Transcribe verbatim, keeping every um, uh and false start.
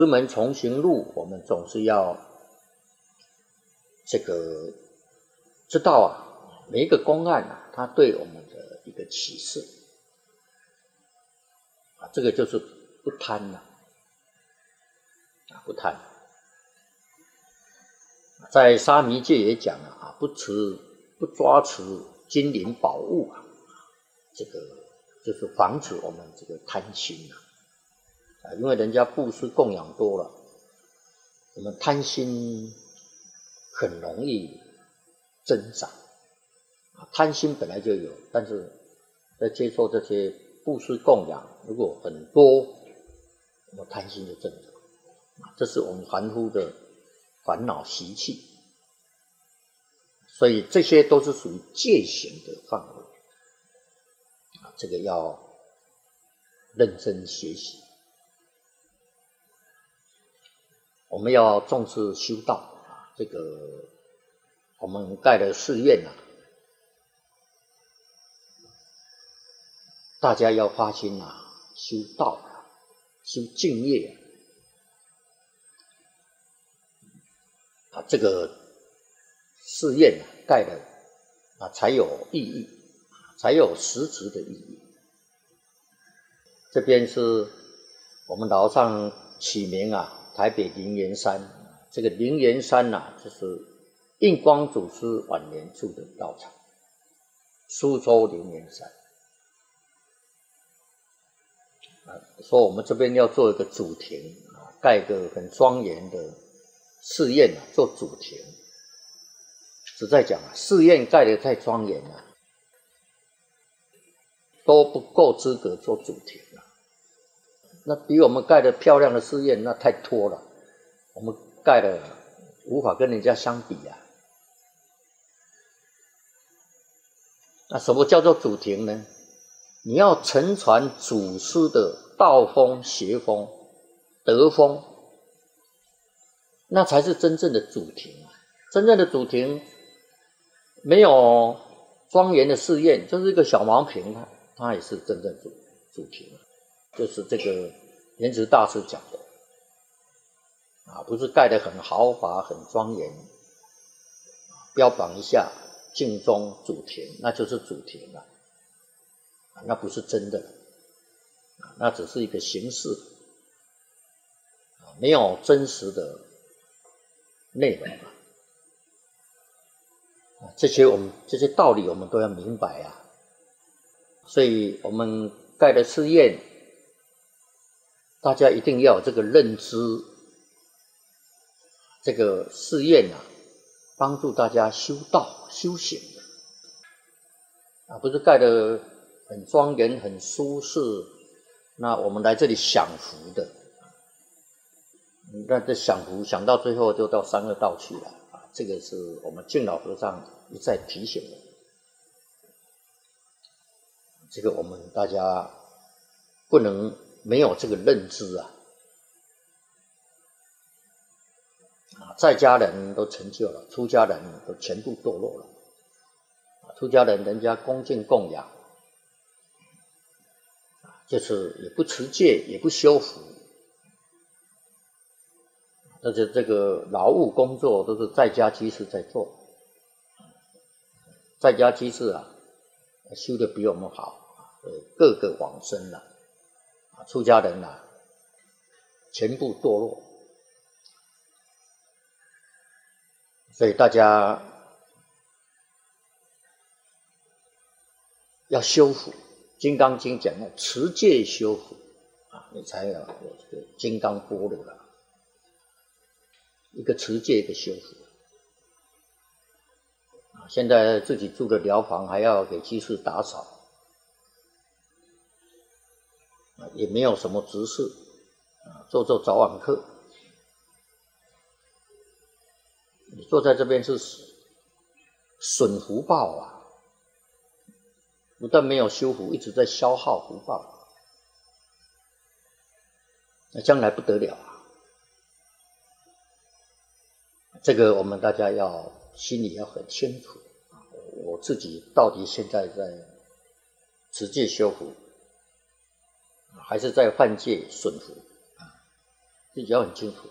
师门重行路，我们总是要这个知道啊，每一个公案啊，它对我们的一个启示啊，这个就是不贪了啊，不贪。在沙弥戒也讲了啊，不持不抓持金银宝物啊，这个就是防止我们这个贪心啊。啊，因为人家布施供养多了，我们贪心很容易增长。啊，贪心本来就有，但是在接受这些布施供养，如果很多，我们贪心就增长。啊，这是我们凡夫的烦恼习气，所以这些都是属于戒行的范围。啊，这个要认真学习。我们要重视修道啊，这个我们盖的寺院啊，大家要发心啊，修道啊，修净业啊，啊这个寺院啊盖的啊才有意义，才有实质的意义。这边是我们老上起名啊。台北灵岩山，这个灵岩山呐、啊，就是印光祖师晚年住的道场，苏州灵岩山。啊，说我们这边要做一个主庭啊，盖一个很庄严的寺院啊，做主庭。实在讲啊，寺院盖得太庄严了、啊，都不够资格做主庭了。那比我们盖的漂亮的寺院那太拖了，我们盖的无法跟人家相比啊。那什么叫做主庭呢？你要承传祖师的道风、邪风、德风，那才是真正的主庭啊。真正的主庭没有庄严的寺院，就是一个小茅坪，它它也是真正主主庭啊。就是这个莲池大师讲的啊，不是盖得很豪华、很庄严，标榜一下净宗主庭，那就是主庭了，啊，那不是真的，啊，那只是一个形式，啊，没有真实的内容啊。啊，这些我们这些道理我们都要明白啊，所以我们盖的寺院。大家一定要有这个认知，这个寺院啊，帮助大家修道修行的啊，不是盖得很庄严、很舒适，那我们来这里享福的，那这享福想到最后就到三恶道去了啊！这个是我们净老和尚一再提醒的，这个我们大家不能。没有这个认知啊，啊，在家人都成就了，出家人都全部堕落了。啊，出家人人家恭敬供养，就是也不持戒，也不修福，而且这个劳务工作都是在家居士在做，在家居士啊，修得比我们好，各个往生了。出家人啊，全部堕落，所以大家要修福。《金刚经》讲要持戒修福啊，你才有这个金刚波罗了。一个持戒，一个修福。啊，现在自己住的寮房还要给居士打扫。也没有什么执事啊，做做早晚课。你坐在这边是损福报啊，不但没有修福，一直在消耗福报，那将来不得了啊！这个我们大家要心里要很清楚。我自己到底现在在持戒修福，还是在犯戒损福啊？ 自己要很清楚。